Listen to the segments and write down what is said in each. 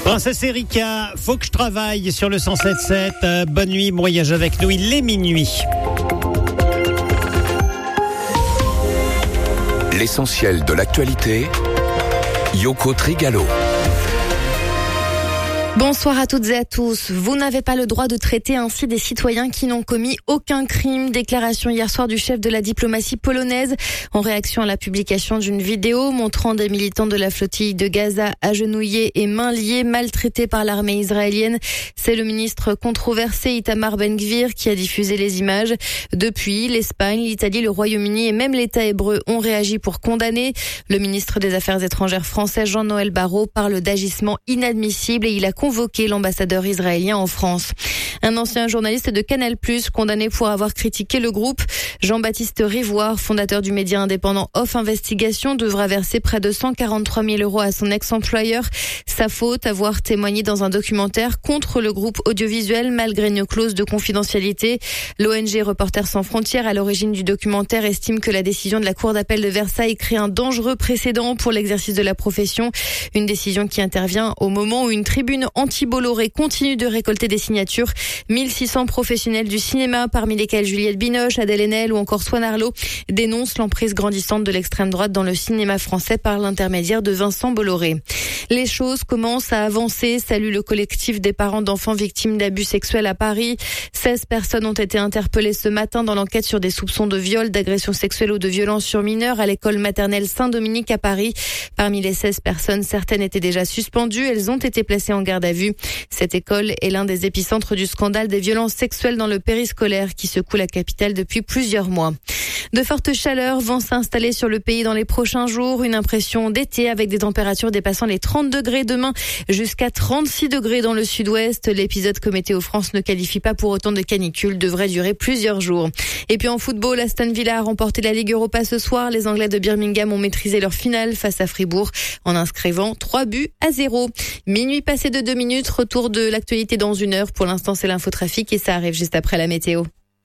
Princesse Erika, faut que je travaille sur le 107.7. Bonne nuit, bon voyage avec nous, il est minuit. L'essentiel de l'actualité, Yoko Trigalo. Bonsoir à toutes et à tous. Vous n'avez pas le droit de traiter ainsi des citoyens qui n'ont commis aucun crime. Déclaration hier soir du chef de la diplomatie polonaise en réaction à la publication d'une vidéo montrant des militants de la flottille de Gaza agenouillés et mains liées, maltraités par l'armée israélienne. C'est le ministre controversé Itamar Ben-Gvir qui a diffusé les images. Depuis, l'Espagne, l'Italie, le Royaume-Uni et même l'État hébreu ont réagi pour condamner. Le ministre des Affaires étrangères français Jean-Noël Barrot parle d'agissements inadmissibles et il a convoqué l'ambassadeur israélien en France. Un ancien journaliste de Canal+, condamné pour avoir critiqué le groupe. Jean-Baptiste Rivoire, fondateur du média indépendant Off Investigation, devra verser près de 143 000 € à son ex-employeur. Sa faute, avoir témoigné dans un documentaire contre le groupe audiovisuel malgré une clause de confidentialité. L'ONG Reporters sans frontières, à l'origine du documentaire, estime que la décision de la Cour d'appel de Versailles crée un dangereux précédent pour l'exercice de la profession. Une décision qui intervient au moment où une tribune anti-Bolloré continue de récolter des signatures. 1600 professionnels du cinéma, parmi lesquels Juliette Binoche, Adèle Haenel ou encore Swan Arlo, dénoncent l'emprise grandissante de l'extrême droite dans le cinéma français par l'intermédiaire de Vincent Bolloré. Les choses commencent à avancer, salue le collectif des parents d'enfants victimes d'abus sexuels à Paris. 16 personnes ont été interpellées ce matin dans l'enquête sur des soupçons de viol, d'agression sexuelle ou de violence sur mineurs à l'école maternelle Saint-Dominique à Paris. Parmi les 16 personnes, certaines étaient déjà suspendues. Elles ont été placées en garde à vue. Cette école est l'un des épicentres du scandale des violences sexuelles dans le périscolaire qui secoue la capitale depuis plusieurs mois. De fortes chaleurs vont s'installer sur le pays dans les prochains jours. Une impression d'été avec des températures dépassant les 30 degrés demain jusqu'à 36 degrés dans le sud-ouest. L'épisode que Météo France ne qualifie pas pour autant de canicule devrait durer plusieurs jours. Et puis en football, Aston Villa a remporté la Ligue Europa ce soir. Les Anglais de Birmingham ont maîtrisé leur finale face à Fribourg en inscrivant 3-0. Minuit passé de 2 minutes, retour de l'actualité dans 1 heure. Pour l'instant, c'est l'infotrafic et ça arrive juste après la météo.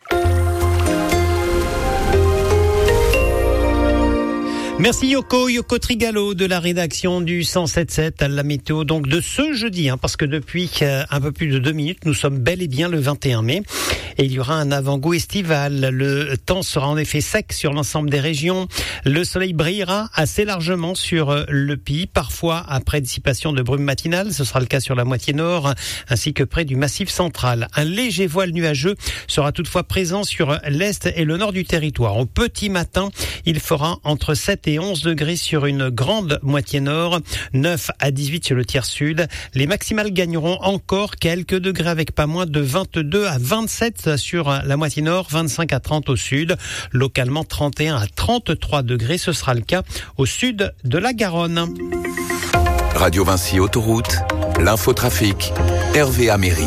Merci Yoko Trigalo de la rédaction du 107.7 à la météo donc de ce jeudi, parce que depuis un peu plus de 2 minutes, nous sommes bel et bien le 21 mai et il y aura un avant-goût estival. Le temps sera en effet sec sur l'ensemble des régions. Le soleil brillera assez largement sur le pays, parfois après dissipation de brume matinale. Ce sera le cas sur la moitié nord ainsi que près du massif central. Un léger voile nuageux sera toutefois présent sur l'est et le nord du territoire. Au petit matin, il fera entre 7 et 11 degrés sur une grande moitié nord, 9 à 18 sur le tiers sud. Les maximales gagneront encore quelques degrés avec pas moins de 22 à 27 sur la moitié nord, 25 à 30 au sud. Localement 31 à 33 degrés, ce sera le cas au sud de la Garonne. Radio Vinci Autoroute, l'infotrafic, Hervé Améry.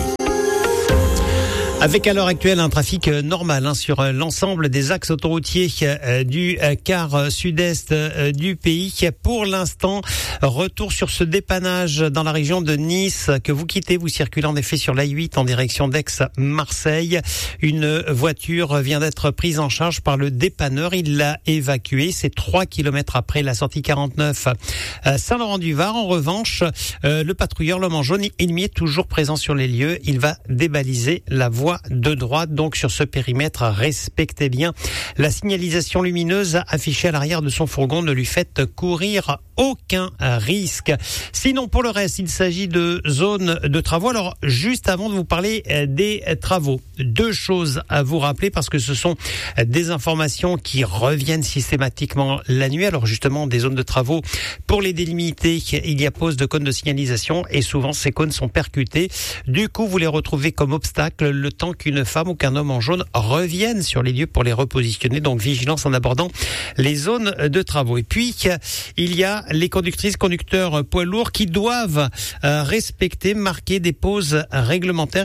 Avec à l'heure actuelle un trafic normal sur l'ensemble des axes autoroutiers du quart sud-est du pays. Pour l'instant, retour sur ce dépannage dans la région de Nice que vous quittez. Vous circulez en effet sur l'A8 en direction d'Aix-Marseille. Une voiture vient d'être prise en charge par le dépanneur. Il l'a évacuée. C'est 3 kilomètres après la sortie 49 Saint-Laurent-du-Var. En revanche, le patrouilleur l'homme en jaune, il est toujours présent sur les lieux. Il va débaliser la voie de droite. Donc sur ce périmètre, respectez bien la signalisation lumineuse affichée à l'arrière de son fourgon. Ne lui faites courir aucun risque. Sinon, pour le reste, il s'agit de zones de travaux. Alors, juste avant de vous parler des travaux, 2 choses à vous rappeler parce que ce sont des informations qui reviennent systématiquement la nuit. Alors justement, des zones de travaux, pour les délimiter, il y a pose de cônes de signalisation et souvent ces cônes sont percutés. Du coup, vous les retrouvez comme obstacle le temps qu'une femme ou qu'un homme en jaune revienne sur les lieux pour les repositionner. Donc vigilance en abordant les zones de travaux. Et puis, il y a les conductrices, conducteurs poids lourds qui doivent respecter, marquer des pauses réglementaires. Ils ne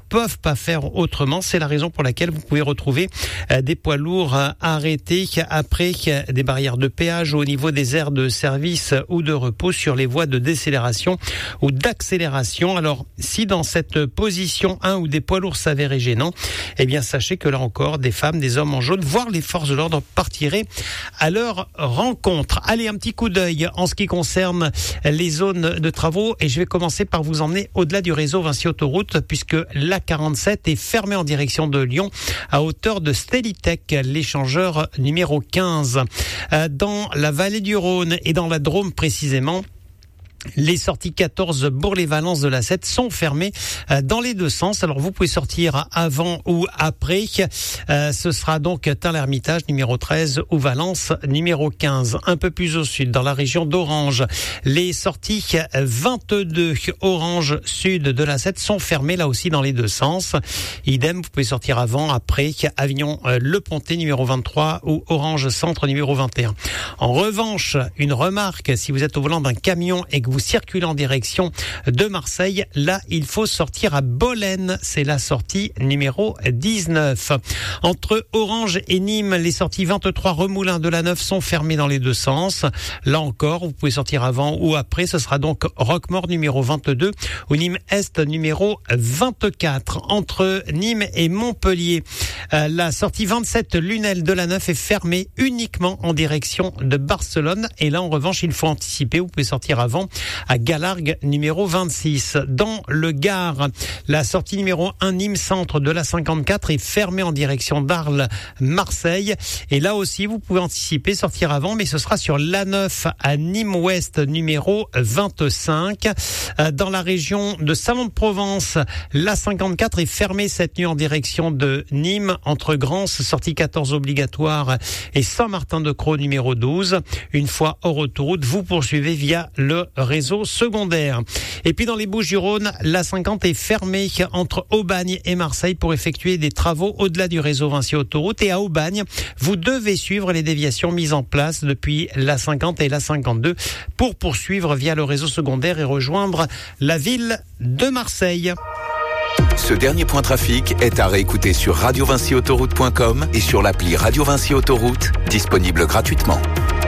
peuvent pas faire autrement. C'est la raison pour laquelle vous pouvez retrouver des poids lourds arrêtés après des barrières de péage au niveau des aires de service ou de repos sur les voies de décélération ou d'accélération. Alors, si dans cette position, un ou des poids lourds s'avéraient gênants, eh bien, sachez que là encore, des femmes, des hommes en jaune, voire les forces de l'ordre partiraient à leur rencontre. Allez, un petit coup d'œil en ce qui concerne les zones de travaux et je vais commencer par vous emmener au-delà du réseau Vinci Autoroute puisque l'A47 est fermée en direction de Lyon à hauteur de Stellitech, l'échangeur numéro 15. Dans la vallée du Rhône et dans la Drôme précisément, les sorties 14 Bourg-les-Valences de la 7 sont fermées dans les deux sens. Alors vous pouvez sortir avant ou après. Ce sera donc Tain-l'Hermitage numéro 13 ou Valence numéro 15. Un peu plus au sud, dans la région d'Orange, les sorties 22 Orange Sud de la 7 sont fermées là aussi dans les deux sens. Idem, vous pouvez sortir avant, après Avignon-Le Pontet numéro 23 ou Orange Centre numéro 21. En revanche, une remarque, si vous êtes au volant d'un camion et que vous circulez en direction de Marseille, là, il faut sortir à Bolène. C'est la sortie numéro 19. Entre Orange et Nîmes, les sorties 23 Remoulins de la 9 sont fermées dans les deux sens. Là encore, vous pouvez sortir avant ou après. Ce sera donc Roquemort numéro 22 ou Nîmes Est numéro 24. Entre Nîmes et Montpellier, la sortie 27 Lunel de la 9 est fermée uniquement en direction de Barcelone. Et là, en revanche, il faut anticiper. Vous pouvez sortir avant à Galargues numéro 26. Dans le Gard, la sortie numéro 1 Nîmes Centre de la 54 est fermée en direction d'Arles, Marseille. Et là aussi, vous pouvez anticiper, sortir avant, mais ce sera sur l'A9 à Nîmes Ouest numéro 25. Dans la région de Salon de Provence, la 54 est fermée cette nuit en direction de Nîmes, entre Grance, sortie 14 obligatoire, et Saint-Martin-de-Crau numéro 12. Une fois hors autoroute, vous poursuivez via le réseau secondaire. Et puis dans les Bouches-du-Rhône, la 50 est fermée entre Aubagne et Marseille pour effectuer des travaux au-delà du réseau Vinci Autoroute. Et à Aubagne, vous devez suivre les déviations mises en place depuis la 50 et la 52 pour poursuivre via le réseau secondaire et rejoindre la ville de Marseille. Ce dernier point trafic est à réécouter sur radiovinciautoroute.com et sur l'appli Radio Vinci Autoroute, disponible gratuitement.